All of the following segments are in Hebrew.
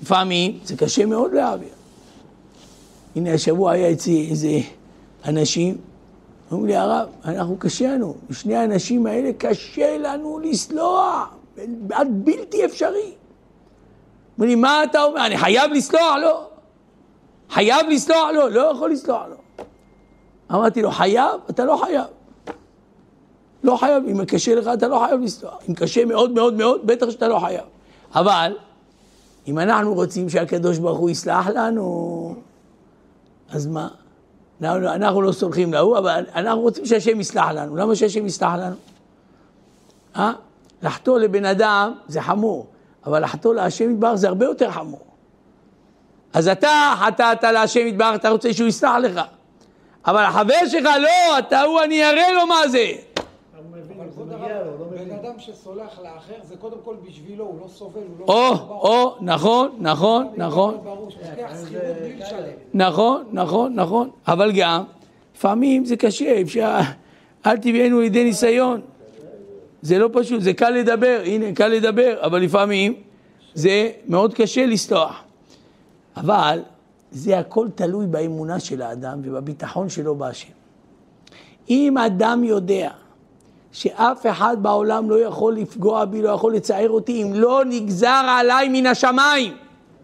לפעמים זה קשה מאוד להעביר. הנה השבוע היה אצלי איזה אנשים, אומרים לי הרב, אנחנו קשה לנו, שני האנשים האלה קשה לנו לסלוח, עד בלתי אפשרי. אומרים לי, מה אתה אומר? אני חייב לסלוח? לא. חייב לסלוח? לא, לא יכול לסלוח לו. אמרתי לו, חייב? אתה לא חייב. לא חייב, אם קשה לך אתה לא חייב לסלוח. אם קשה מאוד מאוד מאוד, בטח שאתה לא חייב. אבל, אם אנחנו רוצים שהקדוש ברוך הוא יסלח לנו, אז מה? אנחנו לא סולחים להוא, אבל אנחנו רוצים שהשם יסלח לנו. למה שהשם יסלח לנו? לחטוא לבן אדם זה חמור, אבל לחטוא להשם יתברך זה הרבה יותר חמור. אז אתה חטאת להשם יתברך, אתה רוצה שהוא יסלח לך. אבל החבר שלך לא, אני אראה לו מה זה. בן אדם שסולח לאחר זה קודם כל בשבילו, הוא לא סובל, הוא לא... נכון. אבל גם, לפעמים זה קשה, אל תביאנו לידי ניסיון. זה לא פשוט, זה קל לדבר, הנה קל לדבר, אבל לפעמים זה מאוד קשה לסלוח. אבל זה הכל תלוי באמונה של האדם ובביטחון שלו בהשם. אם אדם יודע שאף אחד בעולם לא יכול לפגוע בי, לא יכול לצער אותי, אם לא נגזר עליי מן השמיים,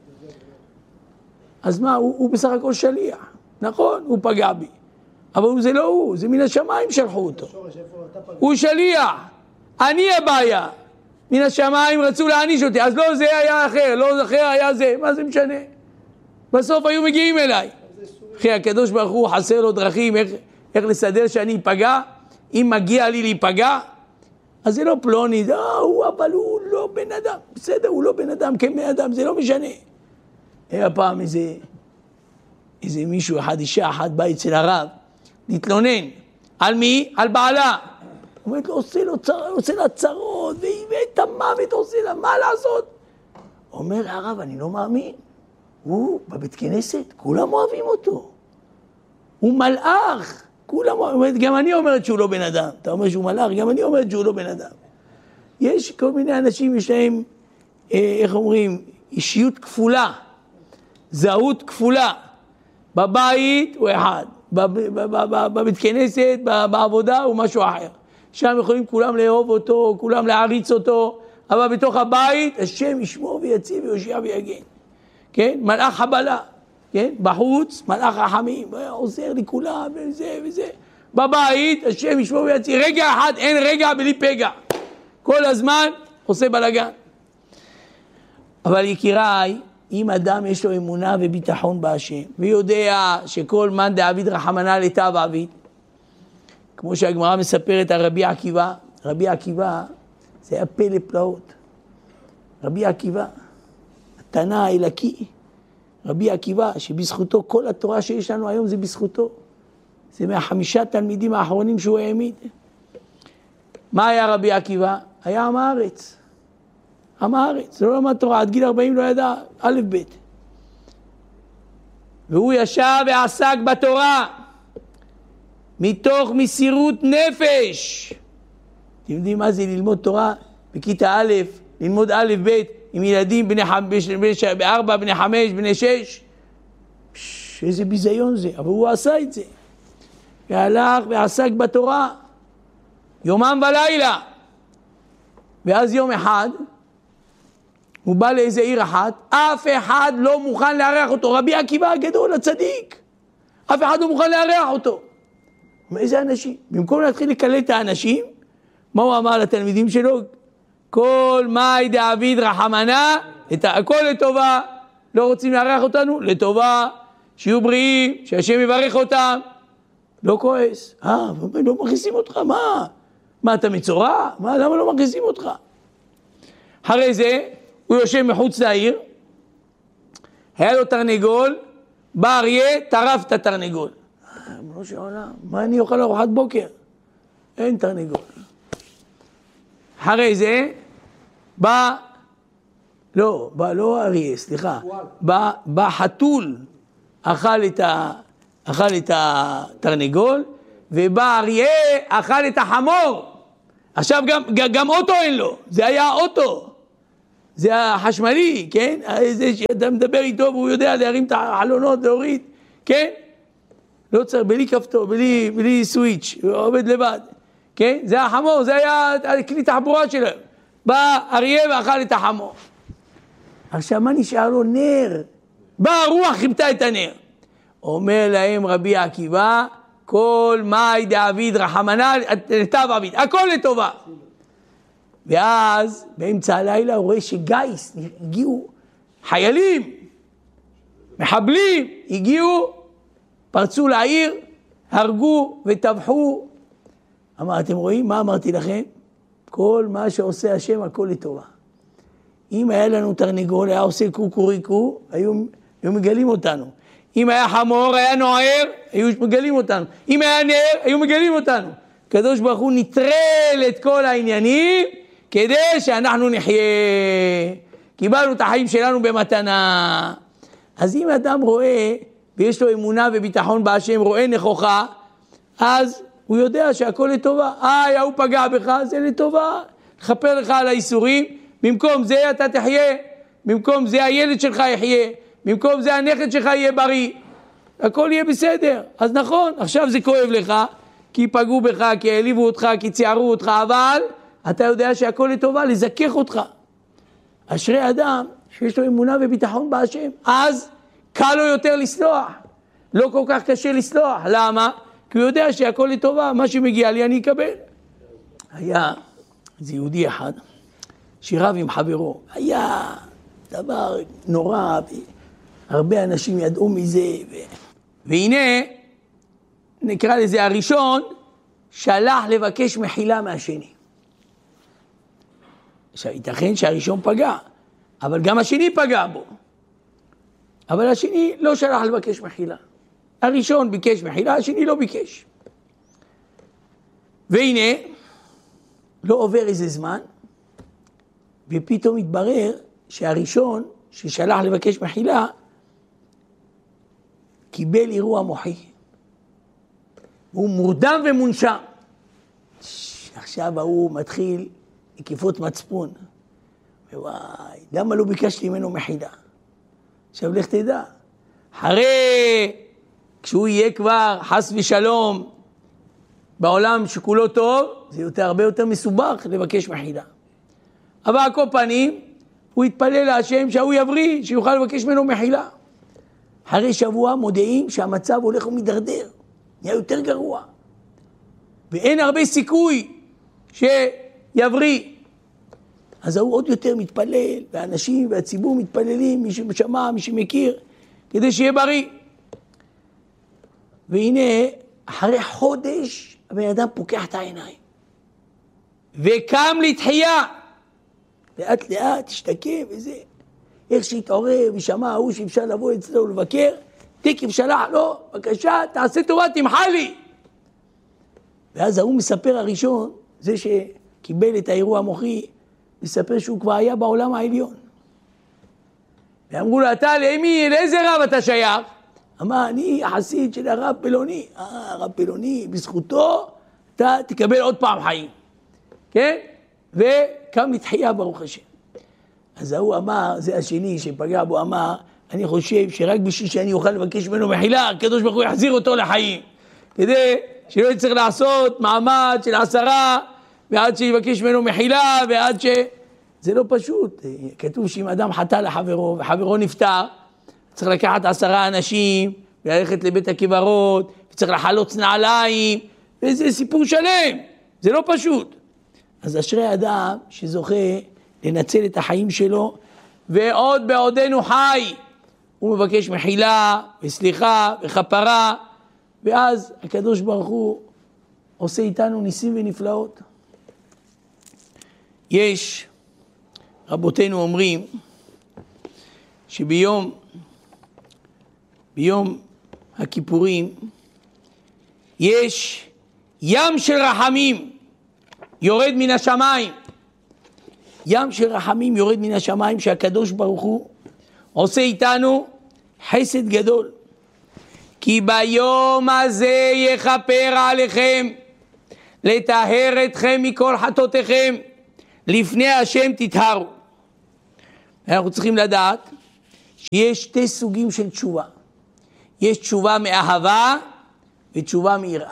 אז מה, הוא בסך הכל שליח, נכון? הוא פגע בי, אבל זה לא הוא, זה מן השמיים שלחו אותו. הוא שליח, אני הבעיה. מן השמיים רצו להעניש אותי, אז לא זה היה אחר, לא אחר היה זה, מה זה משנה? בסוף היו מגיעים אליי. אחי, הקדוש ברוך הוא חסר לו דרכים איך לסדר שאני אפגע. אם מגיע לי להיפגע, אז זה לא פלוני, אבל הוא לא בן אדם. בסדר, הוא לא בן אדם, כבן אדם, זה לא משנה. היה פעם איזה מישהו אחד, אישה אחת, בא אצל הרב, להתלונן. על מי? על בעלה. הוא אומר לו, עושה לה צרות, והיא את המוות עושה לה, מה לעשות? אומר הרב, אני לא מאמין. הוא בבית כנסת, כולם אוהבים אותו. הוא מלאך. כולם אומרת, גם אני אומרת שהוא לא בן אדם. אתה אומר שהוא מלאך, גם אני אומרת שהוא לא בן אדם. יש כל מיני אנשים, יש להם, איך אומרים, אישיות כפולה, זהות כפולה. בבית הוא אחד, בבית כנסת, בעבודה הוא משהו אחר. שם יכולים כולם לאהוב אותו, כולם להעריץ אותו, אבל בתוך הבית, השם ישמור ויציב ויושיע ויגן. כן? מלאך חבלה. כן? בחוץ, מלאך רחמים, עוזר לכולם וזה וזה. בבית, השם ישמור ויציב. רגע אחד, אין רגע בלי פגע. כל הזמן עושה בלגן. אבל יקיריי, אם אדם יש לו אמונה וביטחון בהשם, ויודע שכל מן דעביד רחמנא לטב עביד, כמו שהגמרא מספרת על רבי עקיבא, רבי עקיבא זה היה פלא פלאות. רבי עקיבא, התנא האלוקי, רבי עקיבא, שבזכותו כל התורה שיש לנו היום זה בזכותו. זה מה5 תלמידים האחרונים שהוא העמיד. מה היה רבי עקיבא? היה עם הארץ. עם הארץ, לא למד תורה, עד גיל 40 לא ידע א' ב'. והוא ישב ועסק בתורה, מתוך מסירות נפש. אתם יודעים מה זה ללמוד תורה? בכיתה א', ללמוד א' ב', עם ילדים בני 4, בני 5, בני 6. איזה ביזיון זה, אבל הוא עשה את זה. והלך ועסק בתורה, יומם ולילה. ואז יום אחד, הוא בא לאיזה עיר אחת, אף אחד לא מוכן לארח אותו. רבי עקיבא הגדול, הצדיק. אף אחד לא מוכן לארח אותו. איזה אנשים? במקום להתחיל לקלל את האנשים, מה הוא אמר לתלמידים שלו? כל מאי דעביד רחמנא, הכל לטובה. לא רוצים לארח אותנו? לטובה. שיהיו בריאים, שהשם יברך אותם. לא כועס. לא מכניסים אותך, מה? מה, אתה מצורע? מה, למה לא מכניסים אותך? אחרי זה, הוא יושב מחוץ לעיר, היה לו תרנגול, בא אריה, טרף את התרנגול. אמרו שעולם, מה אני אוכל ארוחת בוקר? אין תרנגול. אחרי זה, לא אריה, סליחה, בא חתול, אכל את התרנגול, ובא אריה, אכל את החמור. עכשיו גם אוטו אין לו, זה היה אוטו. זה החשמלי, כן? זה שאתה מדבר איתו והוא יודע להרים את החלונות, להוריד, כן? לא צריך, בלי כפתור, בלי סוויץ', הוא עובד לבד, כן? זה החמור, זה היה כלי תחבורה שלהם. בא אריה ואכל את החמור. עכשיו מה נשאר לו? נר. באה הרוח, חיבתה את הנר. אומר להם רבי עקיבא, כל מאי דאביד רחמנא לטב עביד, הכל לטובה. ואז באמצע הלילה הוא רואה שגייס, הגיעו חיילים, מחבלים, הגיעו, פרצו לעיר, הרגו וטבחו. אמר, אתם רואים? מה אמרתי לכם? כל מה שעושה השם, הכל לטובה. אם היה לנו תרנגול, היה עושה קוקוריקו, היו מגלים אותנו. אם היה חמור, היה נוער, היו מגלים אותנו. אם היה נר, היו מגלים אותנו. הקדוש ברוך הוא נטרל את כל העניינים, כדי שאנחנו נחיה. קיבלנו את החיים שלנו במתנה. אז אם אדם רואה, ויש לו אמונה וביטחון בהשם, רואה נכוחה, אז הוא יודע שהכל לטובה. הוא פגע בך, זה לטובה. חפר לך על האיסורים, במקום זה אתה תחיה, במקום זה הילד שלך יחיה, במקום זה הנכד שלך יהיה בריא. הכל יהיה בסדר. אז נכון, עכשיו זה כואב לך, כי פגעו בך, כי העליבו אותך, כי ציערו אותך, אבל אתה יודע שהכל לטובה, לזכך אותך. אשרי אדם שיש לו אמונה וביטחון בהשם, אז קל לו יותר לסלוח. לא כל כך קשה לסלוח. למה? כי הוא יודע שהכל לטובה, מה שמגיע לי אני אקבל. היה איזה יהודי אחד שרב עם חברו, היה דבר נורא, הרבה אנשים ידעו מזה, והנה נקרא לזה הראשון שלח לבקש מחילה מהשני. עכשיו ייתכן שהראשון פגע, אבל גם השני פגע בו, אבל השני לא שלח לבקש מחילה. הראשון ביקש מחילה, השני לא ביקש. והנה לא עובר איזה זמן, ופתאום התברר שהראשון ששלח לבקש מחילה קיבל אירוע מוחי. הוא מורדם ומונשם. עכשיו הוא מתחיל לקיפות מצפון. וואי, למה לא ביקשתי ממנו מחילה? עכשיו לך תדע. אחרי כשהוא יהיה כבר חס ושלום בעולם שכולו טוב, זה הרבה יותר מסובך לבקש מחילה. אבל על כל פנים, הוא התפלל להשם שהוא יבריא, שיוכל לבקש ממנו מחילה. אחרי שבוע מודיעים שהמצב הולך ומדרדר, נהיה יותר גרוע. ואין הרבה סיכוי שיבריא. אז הוא עוד יותר מתפלל, והאנשים והציבור מתפללים, מי ששמע, מי שמכיר, כדי שיהיה בריא. והנה, אחרי חודש, הבן אדם פוקח את העיניים. וקם לתחייה. לאט לאט, תשתקם וזה. איך שהתעורר ושמע ההוא שאפשר לבוא אצלו לבקר, תקף שלח לו, בבקשה, תעשה טובה, תמחה לי. ואז ההוא מספר הראשון, זה שקיבל את האירוע המוחי, מספר שהוא כבר היה בעולם העליון. ואמרו לו, אתה לאיזה רב אתה שייך? אמר, אני החסיד של הרב פלוני. הרב פלוני, בזכותו אתה תקבל עוד פעם חיים. כן? וקם לתחייה ברוך השם. אז הוא אמר, זה השני שפגע בו, אמר, אני חושב שרק בשביל שאני אוכל לבקש ממנו מחילה, הקדוש ברוך הוא יחזיר אותו לחיים. כדי שלא יצטרך לעשות מעמד של 10, ועד שיבקש ממנו מחילה, ועד ש... זה לא פשוט. כתוב שאם אדם חטא לחברו, וחברו נפטר, צריך לקחת 10 אנשים, וללכת לבית הקברות, וצריך לחלוץ נעליים, וזה סיפור שלם. זה לא פשוט. אז אשרי אדם שזוכה לנצל את החיים שלו, ועוד בעודנו חי, הוא מבקש מחילה וסליחה וכפרה, ואז הקדוש ברוך הוא עושה איתנו ניסים ונפלאות. יש, רבותינו אומרים, שביום הכיפורים, יש ים של רחמים יורד מן השמיים. ים של רחמים יורד מן השמיים, שהקדוש ברוך הוא עושה איתנו חסד גדול. כי ביום הזה יכפר עליכם, לטהר אתכם מכל חטאותיכם, לפני השם תטהרו. אנחנו צריכים לדעת שיש שתי סוגים של תשובה. יש תשובה מאהבה ותשובה מיראה.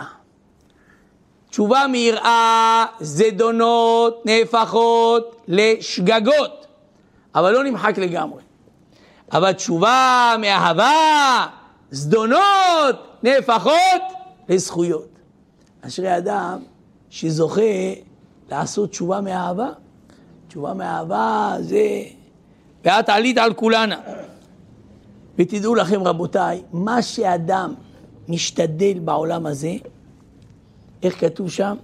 תשובה מיראה זדונות נהפכות לשגגות, אבל לא נמחק לגמרי. אבל תשובה מאהבה, זדונות נהפכות לזכויות. אשרי אדם שזוכה לעשות תשובה מאהבה. תשובה מאהבה זה, ואת עלית על כולנה. ותדעו לכם רבותיי, מה שאדם משתדל בעולם הזה, איך כתוב שם?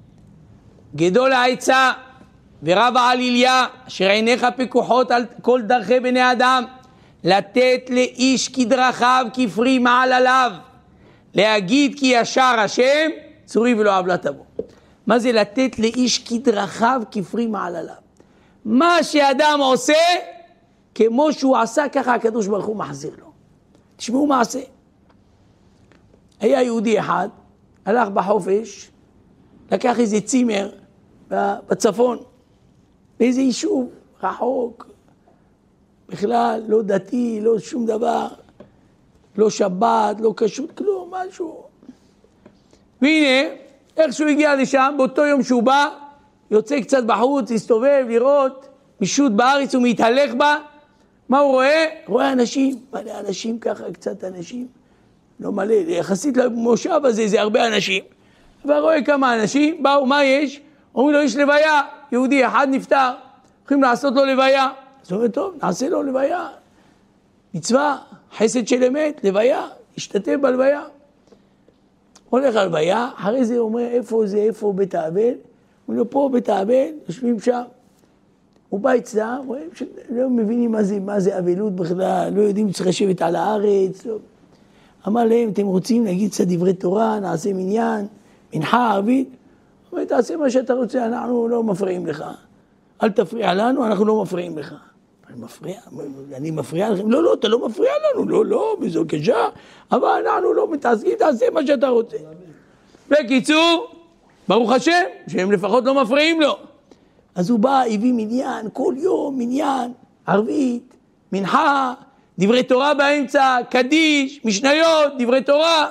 גדול העצה ורב העליליה, אשר עיניך פקוחות על כל דרכי בני אדם, לתת לאיש כדרכיו כפרי מעלליו, להגיד כי ישר השם, צורי ולא עוולה תבוא. מה זה לתת לאיש כדרכיו כפרי מעלליו? מה שאדם עושה, כמו שהוא עשה, ככה הקדוש ברוך הוא מחזיר לו. תשמעו מה עשה. היה יהודי אחד, הלך בחופש, לקח איזה צימר בצפון, באיזה יישוב רחוק, בכלל לא דתי, לא שום דבר, לא שבת, לא כשרות, כלום, משהו. והנה, איך שהוא הגיע לשם, באותו יום שהוא בא, יוצא קצת בחוץ, הסתובב, לראות, מישות בארץ ומתהלך בה, מה הוא רואה? רואה אנשים, מלא אנשים ככה, קצת אנשים, לא מלא, יחסית למושב הזה, זה הרבה אנשים, אבל רואה כמה אנשים, באו, מה יש? אומרים לו, יש לוויה, יהודי אחד נפטר, הולכים לעשות לו לוויה, אז הוא אומר, טוב, נעשה לו לוויה, מצווה, חסד של אמת, לוויה, השתתף בלוויה. הולך על לוויה, אחרי זה הוא אומר, איפה זה, איפה בית האבל? הוא אומר, פה בית האבל, יושבים שם. הוא בא אצלה, רואים שלא מבינים מה זה אבלות בכלל, לא יודעים צריך לשבת על הארץ. לא. אמר להם, אתם רוצים להגיד קצת דברי תורה, נעשה מניין, מנחה ערבית? הוא אומר, תעשה מה שאתה רוצה, אנחנו לא מפריעים לך. אל תפריע לנו, אנחנו לא מפריעים לך. אני מפריע לכם? לא, לא, אתה לא מפריע לנו, לא, בזו קשה, אבל אנחנו לא מתעסקים, תעשה מה שאתה רוצה. בקיצור, ברוך השם, שהם לפחות לא מפריעים לו. אז הוא בא, הביא מניין, כל יום מניין, ערבית, מנחה, דברי תורה באמצע, קדיש, משניות, דברי תורה.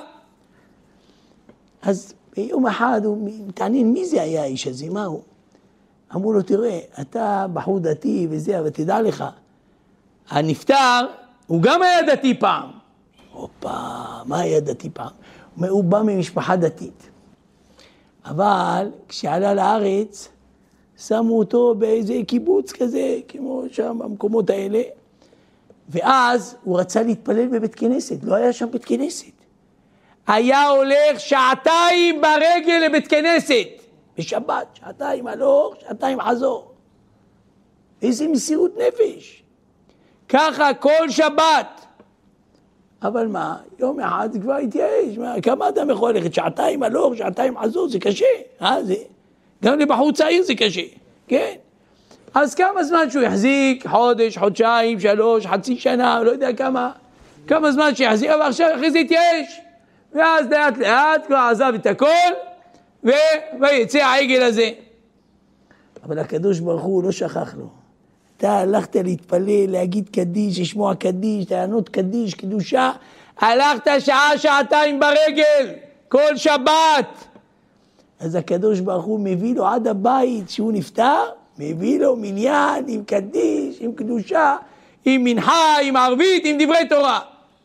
אז ביום אחד הוא מתעניין, מי זה היה האיש הזה, מה הוא? אמרו לו, תראה, אתה בחור דתי וזה, אבל תדע לך, הנפטר, הוא גם היה דתי פעם. הופה, מה היה דתי פעם? הוא בא ממשפחה דתית. אבל כשעלה לארץ, שמו אותו באיזה קיבוץ כזה, כמו שם במקומות האלה, ואז הוא רצה להתפלל בבית כנסת, לא היה שם בית כנסת. היה הולך 2 שעות ברגל לבית כנסת, בשבת, 2 שעות הלוך, 2 שעות חזור. איזה מסירות נפש. ככה כל שבת. אבל מה, יום אחד זה כבר התייאש, כמה אדם יכול ללכת 2 שעות הלוך, 2 שעות חזור, זה קשה, זה... גם לבחור צעיר זה קשה, כן? אז כמה זמן שהוא יחזיק, חודש, חודשיים, 3, חצי שנה, לא יודע כמה זמן שיחזיק, אבל עכשיו אחרי זה יתייאש. ואז לאט לאט כבר עזב את הכל, ויצא העגל הזה. אבל הקדוש ברוך הוא לא שכח לו. אתה הלכת להתפלל, להגיד קדיש, לשמוע קדיש, לענות קדיש, קדושה, הלכת 1 שעה, 2 שעות ברגל, כל שבת. אז הקדוש ברוך הוא מביא לו עד הבית שהוא נפטר, מביא לו מניין עם קדיש, עם קדושה, עם מנחה, עם ערבית, עם דברי תורה.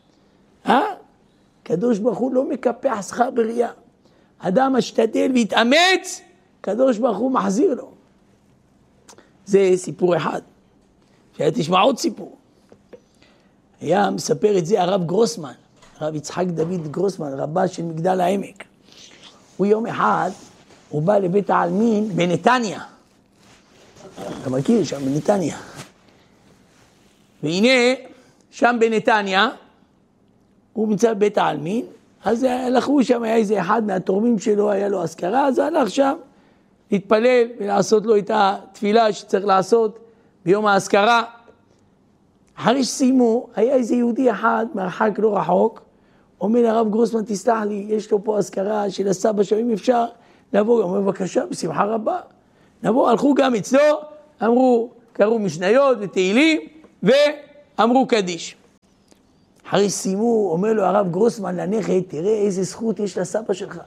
הקדוש ברוך הוא לא מקפח שכר בריאה. אדם משתדל והתאמץ, הקדוש ברוך הוא מחזיר לו. זה סיפור אחד. תשמע עוד סיפור. היה מספר את זה הרב גרוסמן, הרב יצחק דוד גרוסמן, רבה של מגדל העמק. הוא יום אחד, הוא בא לבית העלמין בנתניה. אתה מכיר שם בנתניה. והנה, שם בנתניה, הוא מצא בבית העלמין, אז הלכו שם, היה איזה אחד מהתורמים שלו, היה לו אזכרה, אז הלך שם להתפלל ולעשות לו את התפילה שצריך לעשות ביום האזכרה. אחרי שסיימו, היה איזה יהודי אחד, מרחק לא רחוק, אומר לרב גרוסמן, תסלח לי, יש לו פה אזכרה של הסבא שלו, אם אפשר לבוא, הוא אומר, בבקשה, בשמחה רבה. נבוא, הלכו גם אצלו, אמרו, קראו משניות ותהילים, ואמרו קדיש. אחרי סיימו, אומר לו הרב גרוסמן לנכד, תראה איזה זכות יש לסבא שלך.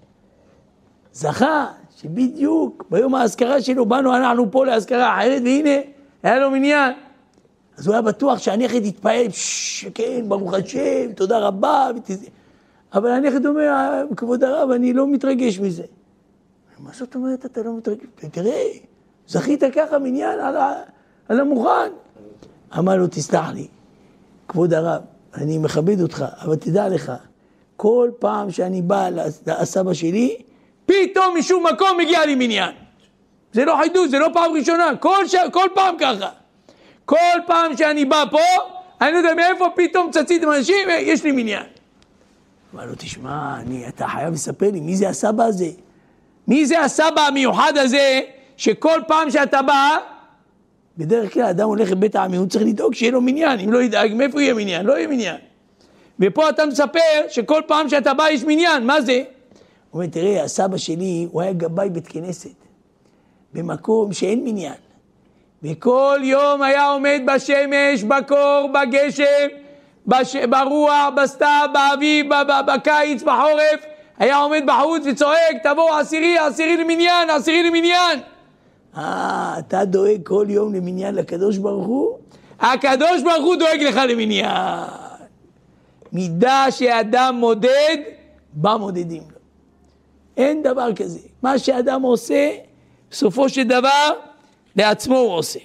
זכה שבדיוק ביום ההזכרה שלו באנו אנחנו פה להזכרה אחרת, והנה היה לו מניין. אז הוא היה בטוח שהנכד יתפעל, כן, ברוך השם, תודה רבה. אבל הנכד אומר, כבוד הרב, אני לא מתרגש מזה. מה זאת אומרת, אתה לא מתרגש? תראה, זכית ככה מניין על המוכן. אמר לו, תסלח לי, כבוד הרב, אני מכבד אותך, אבל תדע לך, כל פעם שאני בא לסבא שלי, פתאום משום מקום מגיע לי מניין. זה לא חידוש, זה לא פעם ראשונה, כל פעם ככה. כל פעם שאני בא פה, אני לא יודע מאיפה פתאום צציתם אנשים, יש לי מניין. אמר לו, תשמע, אתה חייב לספר לי, מי זה הסבא הזה? מי זה הסבא המיוחד הזה, שכל פעם שאתה בא, בדרך כלל אדם הולך לבית העמים, הוא צריך לדאוג שיהיה לו מניין, אם לא ידאג, מאיפה יהיה מניין? לא יהיה מניין. ופה אתה מספר שכל פעם שאתה בא יש מניין, מה זה? הוא אומר, תראה, הסבא שלי, הוא היה גבאי בית כנסת, במקום שאין מניין. וכל יום היה עומד בשמש, בקור, בגשם, ברוח, בסתיו, באביב, בקיץ, בחורף, היה עומד בחוץ וצועק, תבוא עשירי למניין, עשירי למניין. אתה דואג כל יום למניין לקדוש ברוך הוא? הקדוש ברוך הוא דואג לך למניין. מידה שאדם מודד, במודדים לו. אין דבר כזה. מה שאדם עושה, בסופו של דבר, לעצמו הוא עושה.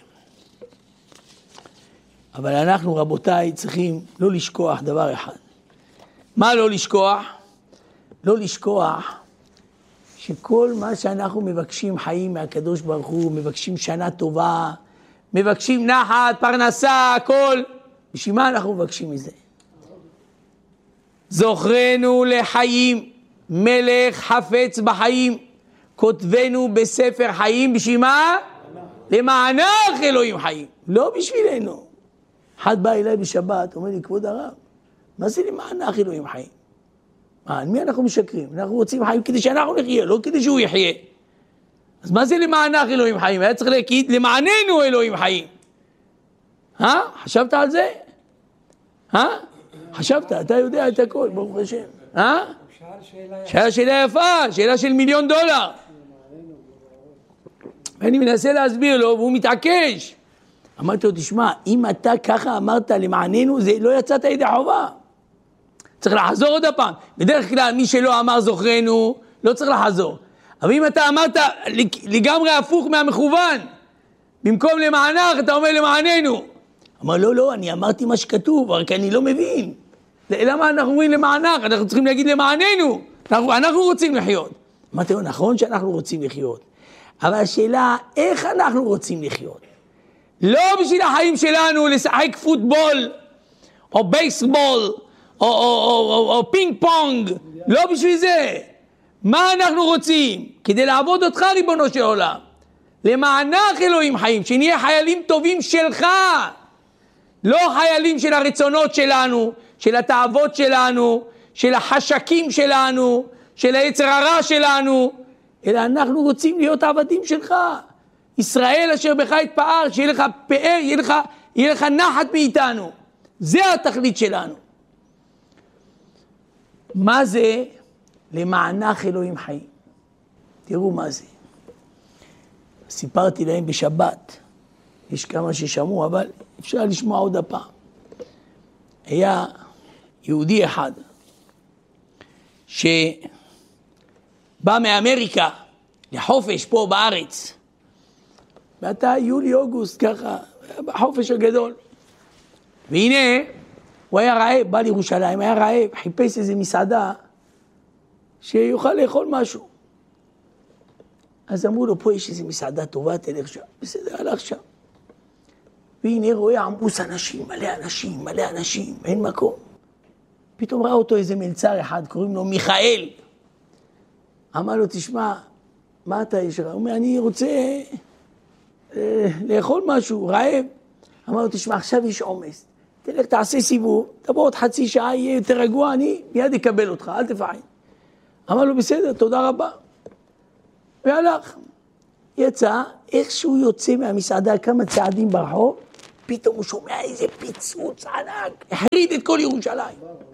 אבל אנחנו, רבותיי, צריכים לא לשכוח דבר אחד. מה לא לשכוח? לא לשכוח שכל מה שאנחנו מבקשים חיים מהקדוש ברוך הוא, מבקשים שנה טובה, מבקשים נחת, פרנסה, הכל. בשביל מה אנחנו מבקשים מזה? זוכרנו לחיים, מלך חפץ בחיים, כותבנו בספר חיים, בשביל מה? למענך אלוהים חיים, לא בשבילנו. אחד בא אליי בשבת, אומר לי, כבוד הרב, מה זה למענך אלוהים חיים? על מי אנחנו משקרים? אנחנו רוצים חיים כדי שאנחנו נחיה, לא כדי שהוא יחיה. אז מה זה למענך אלוהים חיים? היה צריך להגיד, למעננו אלוהים חיים. חשבת על זה? חשבת, אתה יודע את הכל, ברוך השם. שאלה יפה, שאלה של $1,000,000. ואני מנסה להסביר לו, והוא מתעקש. אמרתי לו, תשמע, אם אתה ככה אמרת למעננו, זה לא יצאת ידי חובה. צריך לחזור עוד הפעם. בדרך כלל, מי שלא אמר זוכרנו, לא צריך לחזור. אבל אם אתה אמרת לגמרי הפוך מהמכוון, במקום למענך, אתה אומר למעננו. אמר, לא, אני אמרתי מה שכתוב, רק אני לא מבין. למה אנחנו אומרים למענך? אנחנו צריכים להגיד למעננו. אנחנו רוצים לחיות. אמרתי לו, נכון שאנחנו רוצים לחיות. אבל השאלה, איך אנחנו רוצים לחיות? לא בשביל החיים שלנו לשחק פוטבול, או בייסבול, או פינג פונג, לא בשביל זה. מה אנחנו רוצים? כדי לעבוד אותך, ריבונו של עולם. למענך אלוהים חיים, שנהיה חיילים טובים שלך. לא חיילים של הרצונות שלנו, של התאוות שלנו, של החשקים שלנו, של היצר הרע שלנו, אלא אנחנו רוצים להיות עבדים שלך. ישראל אשר בך יתפאר, שיהיה לך פאר, יהיה לך נחת מאיתנו. זה התכלית שלנו. מה זה למענך אלוהים חיים? תראו מה זה. סיפרתי להם בשבת, יש כמה ששמעו, אבל אפשר לשמוע עוד הפעם. היה יהודי אחד שבא מאמריקה לחופש פה בארץ, ואתה יולי-אוגוסט ככה, בחופש הגדול. והנה, הוא היה רעב, בא לירושלים, היה רעב, חיפש איזה מסעדה שיוכל לאכול משהו. אז אמרו לו, פה יש איזה מסעדה טובה, תלך שם. בסדר, הלך שם. והנה רואה עמוס אנשים, מלא אנשים, אין מקום. פתאום ראה אותו איזה מלצר אחד, קוראים לו מיכאל. אמר לו, תשמע, מה אתה יש לך? הוא אומר, אני רוצה לאכול משהו, רעב. אמר לו, תשמע, עכשיו יש עומס. תלך, תעשה סיבוב, תבוא עוד חצי שעה, יהיה יותר רגוע, אני מיד אקבל אותך, אל תפחד. אמר לו, בסדר, תודה רבה. והלך. יצא, איך שהוא יוצא מהמסעדה, כמה צעדים ברחוב, פתאום הוא שומע איזה פיצוץ ענק, החריד את כל ירושלים.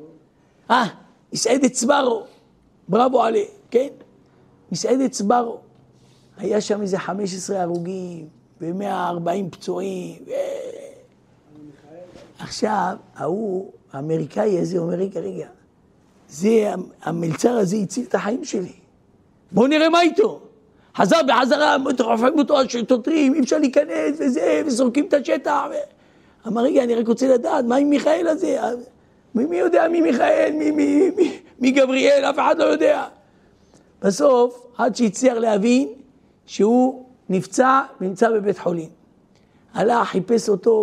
מסעדת סברו, בראבו עלי, כן? מסעדת סברו. היה שם איזה 15 הרוגים, ו140 פצועים. עכשיו, האמריקאי הזה אומר, רגע, המלצר הזה הציל את החיים שלי. בואו נראה מה איתו. חזר בחזרה, מטורפים אותו שוטרים, אי אפשר להיכנס וזה, וזורקים את השטח. אמר, רגע, אני רק רוצה לדעת, מה עם מיכאל הזה? מי יודע מי מיכאל, מי גבריאל, אף אחד לא יודע. בסוף, עד שהצליח להבין שהוא נפצע ונמצא בבית חולים. הלך, חיפש אותו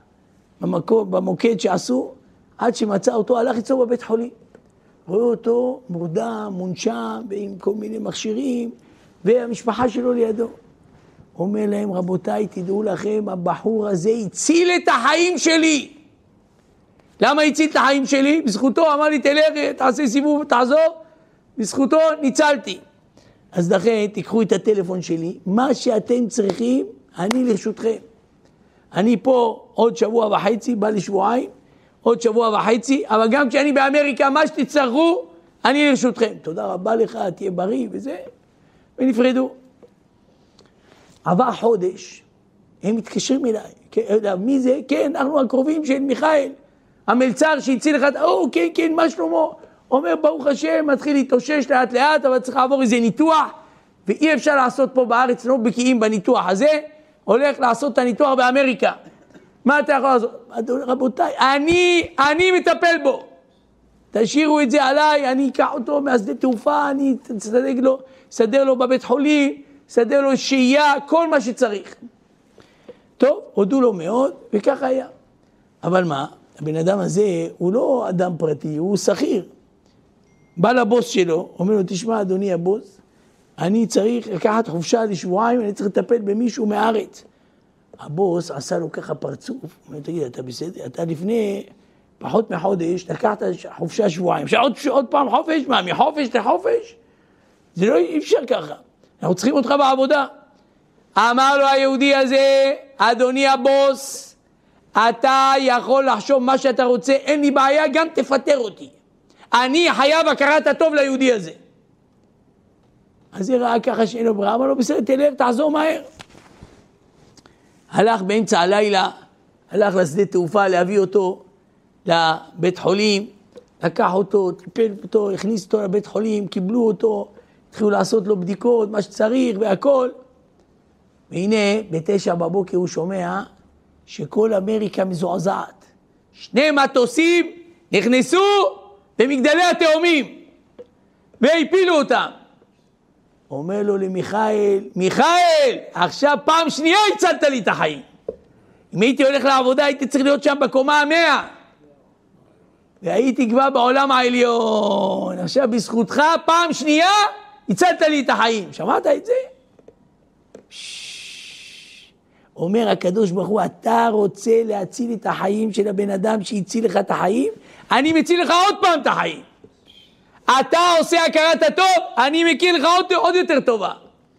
במוקד שעשו, עד שמצא אותו, הלך אצלו בבית חולים. רואה אותו מורדם, מונשם, עם כל מיני מכשירים, והמשפחה שלו לידו. אומר להם, רבותיי, תדעו לכם, הבחור הזה הציל את החיים שלי. למה הציל את החיים שלי? בזכותו, אמר לי, תלך, תעשה סיבוב, תעזור. בזכותו ניצלתי. אז לכן, תיקחו את הטלפון שלי, מה שאתם צריכים, אני לרשותכם. אני פה עוד שבוע וחצי, בא לשבועיים, עוד שבוע וחצי, אבל גם כשאני באמריקה, מה שתצטרכו, אני לרשותכם. תודה רבה לך, תהיה בריא וזה. ונפרדו. עבר חודש, הם מתקשרים אליי. מי זה? כן, אנחנו הקרובים של מיכאל. המלצר שהציל לך, כן, מה שלמה? אומר, ברוך השם, מתחיל להתאושש לאט לאט, אבל צריך לעבור איזה ניתוח, ואי אפשר לעשות פה בארץ, לא בקיאים בניתוח הזה, הולך לעשות את הניתוח באמריקה. מה אתה יכול לעשות? רבותיי, אני מטפל בו. תשאירו את זה עליי, אני אקח אותו מהשדה תעופה, אני אסדר לו בבית חולים, אסדר לו שהייה, כל מה שצריך. טוב, הודו לו מאוד, וכך היה. אבל מה? הבן אדם הזה הוא לא אדם פרטי, הוא שכיר. בא לבוס שלו, אומר לו, תשמע אדוני הבוס, אני צריך לקחת חופשה לשבועיים, אני צריך לטפל במישהו מהארץ. הבוס עשה לו ככה פרצוף, הוא אומר, תגיד, אתה בסדר? אתה לפני פחות מחודש, לקחת חופשה שבועיים, עוד פעם חופש? מה, מחופש לחופש? זה לא אפשר ככה, אנחנו צריכים אותך בעבודה. אמר לו היהודי הזה, אדוני הבוס, אתה יכול לחשוב מה שאתה רוצה, אין לי בעיה, גם תפטר אותי. אני חייב הכרת הטוב ליהודי הזה. אז זה ראה ככה שאין לו ברירה, אמר לו, בסדר, תלך, תעזור מהר. הלך באמצע הלילה, הלך לשדה תעופה להביא אותו לבית חולים, לקח אותו, טיפל אותו, הכניס אותו לבית חולים, קיבלו אותו, התחילו לעשות לו בדיקות, מה שצריך והכל. והנה, ב9 בבוקר הוא שומע שכל אמריקה מזועזעת. 2 מטוסים נכנסו במגדלי התאומים, והפילו אותם. אומר לו למיכאל, מיכאל, עכשיו פעם שנייה הצלת לי את החיים. אם הייתי הולך לעבודה, הייתי צריך להיות שם בקומה 100. והייתי כבר בעולם העליון. עכשיו בזכותך פעם שנייה הצלת לי את החיים. שמעת את זה? אומר הקדוש ברוך הוא, אתה רוצה להציל את החיים של הבן אדם שהציל לך את החיים? אני מציל לך עוד פעם את החיים. אתה עושה הכרת הטוב, אני מכיר לך עוד יותר טובה.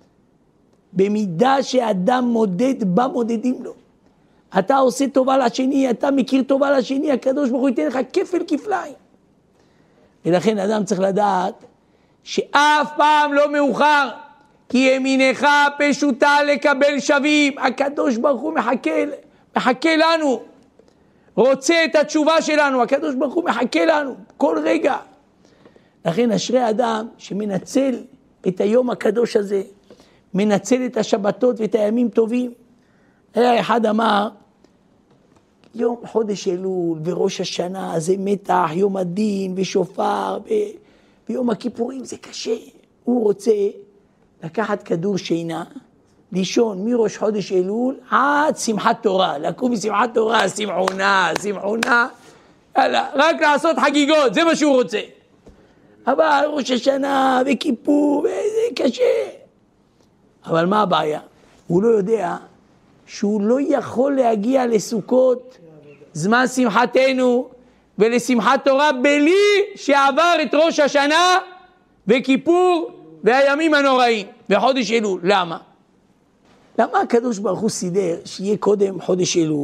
במידה שאדם מודד, במודדים לו. אתה עושה טובה לשני, אתה מכיר טובה לשני, הקדוש ברוך הוא ייתן לך כפל כפליים. ולכן אדם צריך לדעת שאף פעם לא מאוחר, כי ימינך פשוטה לקבל שווים. הקדוש ברוך הוא מחכה לנו, רוצה את התשובה שלנו, הקדוש ברוך הוא מחכה לנו כל רגע. לכן אשרי אדם שמנצל את היום הקדוש הזה, מנצל את השבתות ואת הימים טובים. היה אחד אמר, יום חודש אלול וראש השנה זה מתח, יום הדין ושופר ויום הכיפורים זה קשה. הוא רוצה לקחת כדור שינה, לישון מראש חודש אלול עד שמחת תורה, לקום משמחת תורה, שמחונה, יאללה, רק לעשות חגיגות, זה מה שהוא רוצה. אבל ראש השנה וכיפור, זה קשה. אבל מה הבעיה? הוא לא יודע שהוא לא יכול להגיע לסוכות, זמן שמחתנו, ולשמחת תורה, בלי שעבר את ראש השנה וכיפור והימים הנוראים, וחודש אלול. למה? למה הקדוש ברוך הוא סידר שיהיה קודם חודש אלול,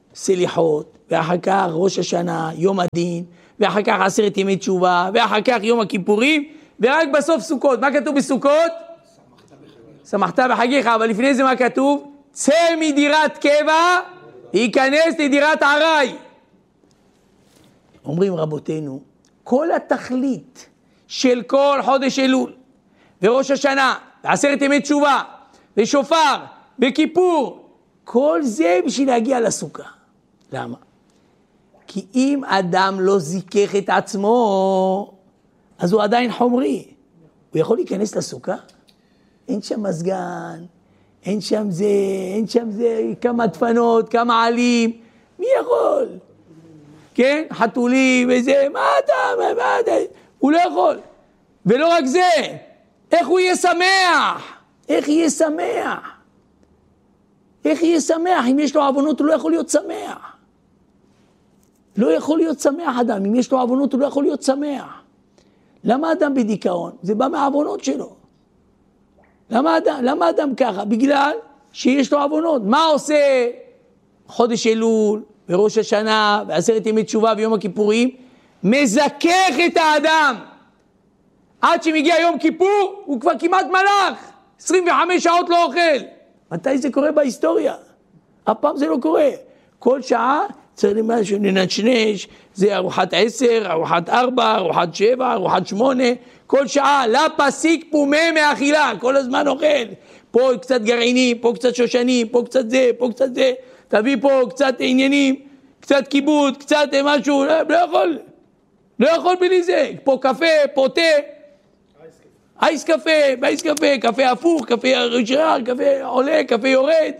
סליחות, ואחר כך ראש השנה, יום הדין, ואחר כך 10 ימי תשובה, ואחר כך יום הכיפורים, ורק בסוף סוכות. מה כתוב בסוכות? שמחת בחגיך, אבל לפני זה מה כתוב? צא מדירת קבע, ייכנס לדירת ערי. אומרים רבותינו, כל התכלית של כל חודש אלול, וראש השנה, ו10 ימי תשובה, ושופר, וכיפור, כל זה בשביל להגיע לסוכה. למה? כי אם אדם לא זיכך את עצמו, אז הוא עדיין חומרי. הוא יכול להיכנס לסוכה? אין שם מזגן, אין שם זה, כמה דפנות, כמה עלים, מי יכול? כן? חתולים וזה, מה אתה? הוא לא יכול. ולא רק זה, איך הוא יהיה שמח? איך יהיה שמח? אם יש לו עוונות הוא לא יכול להיות שמח. לא יכול להיות שמח אדם, אם יש לו עוונות הוא לא יכול להיות שמח. למה אדם בדיכאון? זה בא מהעוונות שלו. למה אדם ככה? בגלל שיש לו עוונות. מה עושה חודש אלול וראש השנה ו10 ימי תשובה ויום הכיפורים? מזכך את האדם. עד שמגיע יום כיפור הוא כבר כמעט מלאך. 25 שעות לא אוכל. מתי זה קורה בהיסטוריה? אף פעם זה לא קורה. כל שעה צריך למשהו לנשנש, זה ארוחת 10, ארוחת 4, ארוחת 7, ארוחת 8, כל שעה, לא פסיק פומה מאכילה, כל הזמן אוכל. פה קצת גרעינים, פה קצת שושנים, פה קצת זה, פה קצת זה, תביא פה קצת עניינים, קצת כיבוד, קצת משהו, לא יכול בלי זה. פה קפה, פה תה, אייס קפה, קפה הפוך, קפה רשרר, קפה עולה, קפה יורד.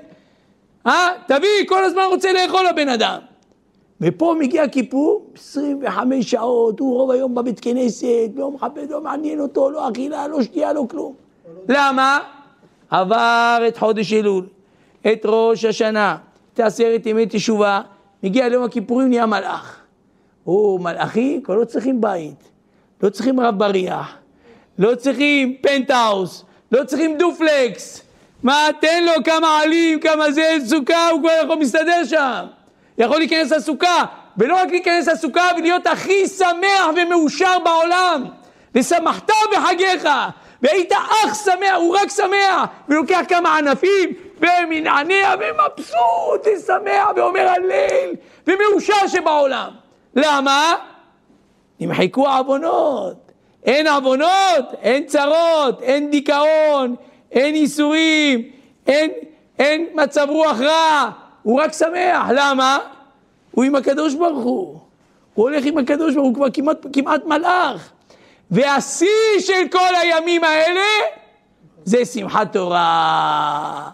תביא, כל הזמן רוצה לאכול הבן אדם. ופה מגיע כיפור, 25 שעות, הוא רוב היום בבית כנסת, לא מחפש, לא מעניין אותו, לא אכילה, לא שתייה, לא כלום. למה? עבר את חודש אלול, את ראש השנה, את 10 ימי תשובה, מגיע ליום הכיפורים נהיה מלאך. הוא מלאכי, כבר לא צריכים בית, לא צריכים רב בריח, לא צריכים פנטהאוס, לא צריכים דופלקס. מה, תן לו כמה עלים, כמה זה, סוכה, הוא כבר יכול מסתדר שם. יכול להיכנס לסוכה, ולא רק להיכנס לסוכה, ולהיות הכי שמח ומאושר בעולם. ושמחת בחגיך, והיית אך שמח, הוא רק שמח, ולוקח כמה ענפים, ומנענע ומבסוט, ושמח, ואומר הליל, ומאושר שבעולם. למה? נמחקו עוונות. אין עוונות, אין צרות, אין דיכאון, אין איסורים, אין מצב רוח רע, הוא רק שמח. למה? הוא עם הקדוש ברוך הוא. הוא הולך עם הקדוש ברוך הוא, כבר כמעט מלאך. והשיא של כל הימים האלה זה שמחת תורה.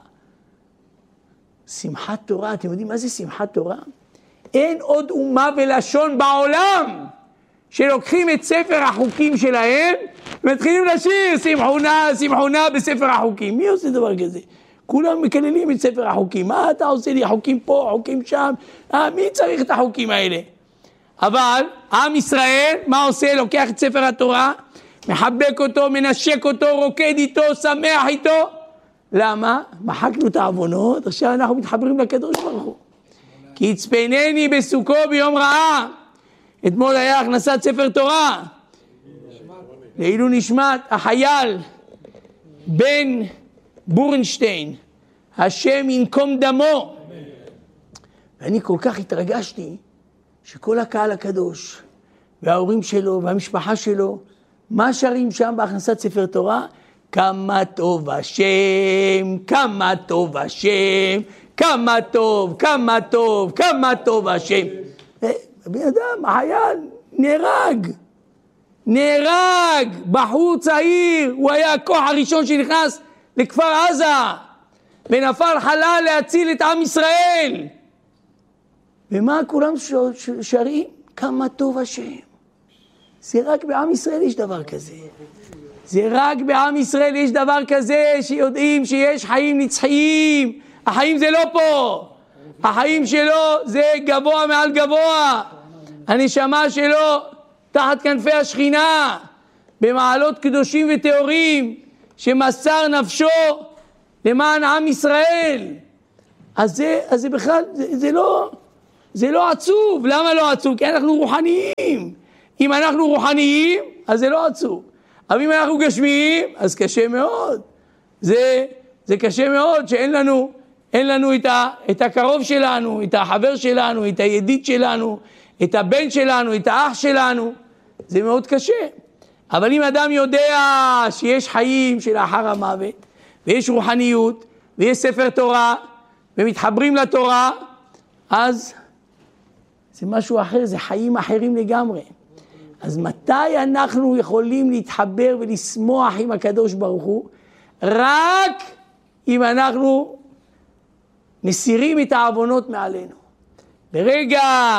שמחת תורה, אתם יודעים מה זה שמחת תורה? אין עוד אומה ולשון בעולם שלוקחים את ספר החוקים שלהם ומתחילים לשיר שמחונה בספר החוקים. מי עושה דבר כזה? כולם מקללים את ספר החוקים. מה אתה עושה לי? חוקים פה, חוקים שם. מי צריך את החוקים האלה? אבל עם ישראל, מה עושה? לוקח את ספר התורה, מחבק אותו, מנשק אותו, רוקד איתו, שמח איתו. למה? מחקנו את העוונות, עכשיו אנחנו מתחברים לקדוש ברוך הוא. כי יצפנני בסוכו ביום רעה. אתמול היה הכנסת ספר תורה. לעילוי נשמת החייל בן בורנשטיין, השם ינקום דמו. ואני כל כך התרגשתי שכל הקהל הקדוש וההורים שלו והמשפחה שלו, מה שרים שם בהכנסת ספר תורה? כמה טוב השם, כמה טוב השם, כמה טוב, כמה טוב, כמה טוב השם. בן אדם, החייל, נהרג, בחור צעיר, הוא היה הכוח הראשון שנכנס לכפר עזה, ונפל חלל להציל את עם ישראל. ומה כולם שרים? כמה טוב השם. זה רק בעם ישראל יש דבר כזה. זה רק בעם ישראל יש דבר כזה, שיודעים שיש חיים נצחיים. החיים זה לא פה. החיים שלו זה גבוה מעל גבוה. הנשמה שלו תחת כנפי השכינה, במעלות קדושים וטהורים, שמסר נפשו למען עם ישראל. אז זה בכלל, זה לא, זה לא עצוב. למה לא עצוב? כי אנחנו רוחניים. אם אנחנו רוחניים, אז זה לא עצוב. אבל אם אנחנו גשמיים, אז קשה מאוד. זה קשה מאוד שאין לנו את הקרוב שלנו, את החבר שלנו, את הידיד שלנו, את הבן שלנו, את האח שלנו. זה מאוד קשה. אבל אם אדם יודע שיש חיים שלאחר המוות, ויש רוחניות, ויש ספר תורה, ומתחברים לתורה, אז זה משהו אחר, זה חיים אחרים לגמרי. אז מתי אנחנו יכולים להתחבר ולשמוח עם הקדוש ברוך הוא? רק אם אנחנו מסירים את העוונות מעלינו. ברגע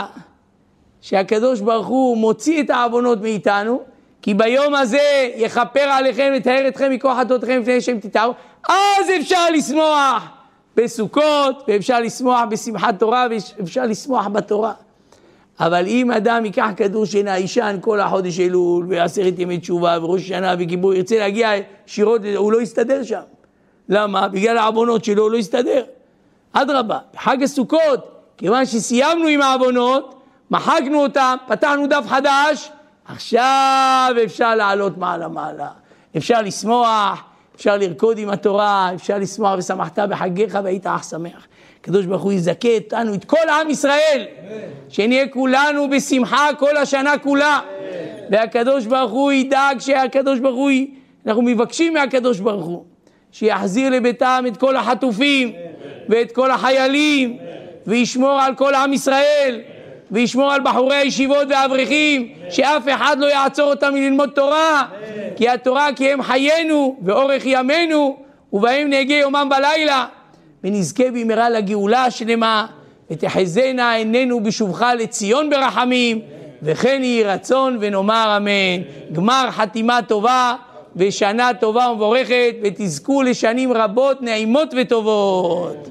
שהקדוש ברוך הוא מוציא את העוונות מאיתנו, כי ביום הזה יכפר עליכם לטהר אתכם מכוח חטאותיכם לפני שם תטהרו, אז אפשר לשמוח בסוכות, ואפשר לשמוח בשמחת תורה, ואפשר לשמוח בתורה. אבל אם אדם ייקח כדור שינה, יישן כל החודש אלול, ועשרת ימי תשובה, וראש השנה וכיפור, ירצה להגיע שירות, הוא לא יסתדר שם. למה? בגלל העוונות שלו הוא לא יסתדר. אדרבה, בחג הסוכות, כיוון שסיימנו עם העוונות, מחקנו אותם, פתחנו דף חדש, עכשיו אפשר לעלות מעלה. אפשר לשמוח, אפשר לרקוד עם התורה, אפשר לשמוח ושמחת בחגיך והיית אך שמח. הקדוש ברוך הוא יזכה אותנו, את כל עם ישראל, שנהיה כולנו בשמחה כל השנה כולה. והקדוש ברוך הוא ידאג שהקדוש ברוך הוא, אנחנו מבקשים מהקדוש ברוך הוא, שיחזיר לביתם את כל החטופים ואת כל החיילים, וישמור על כל עם ישראל, וישמור על בחורי הישיבות והאברכים, שאף אחד לא יעצור אותם מללמוד תורה, כי התורה כי הם חיינו ואורך ימינו, ובהם נהגה יומם בלילה, ונזכה במהרה לגאולה השלמה, ותחזינה עינינו בשובך לציון ברחמים, וכן יהי רצון ונאמר אמן. גמר חתימה טובה ושנה טובה ומבורכת, ותזכו לשנים רבות נעימות וטובות.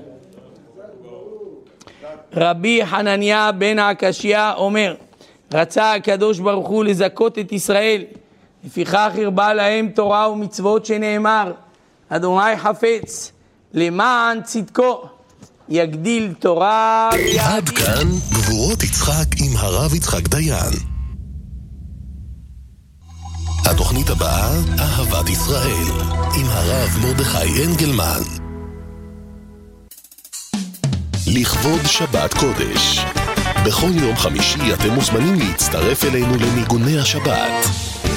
רבי חנניה בן עקשיא אומר, רצה הקדוש ברוך הוא לזכות את ישראל, לפיכך הרבה להם תורה ומצוות שנאמר, אדוני חפץ למען צדקו יגדיל תורה. עד כאן גבורות יצחק עם הרב יצחק דיין. התוכנית הבאה, אהבת ישראל, עם הרב מרדכי אנגלמן. לכבוד שבת קודש. בכל יום חמישי אתם מוזמנים להצטרף אלינו לניגוני השבת.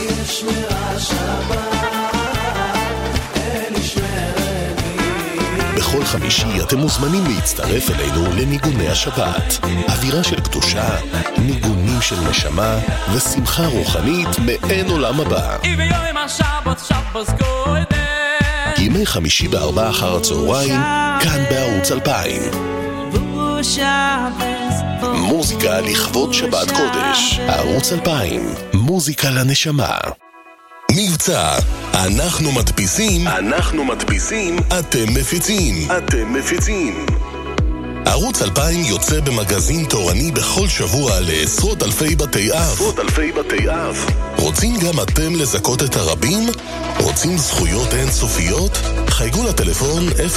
בכל חמישי אתם מוזמנים להצטרף אלינו לניגוני השבת. אווירה של קדושה, ניגונים של נשמה ושמחה רוחנית מאין עולם הבא. ימי חמישי ב4 אחר הצהריים, כאן בערוץ 2000. מוזיקה לכבוד שבת קודש. ערוץ 2000, מוזיקה לנשמה. מבצע, אנחנו מדפיסים, אתם מפיצים. ערוץ 2000 יוצא במגזין תורני בכל שבוע לעשרות אלפי בתי אב. רוצים גם אתם לזכות את הרבים? רוצים זכויות אינסופיות? חייגו לטלפון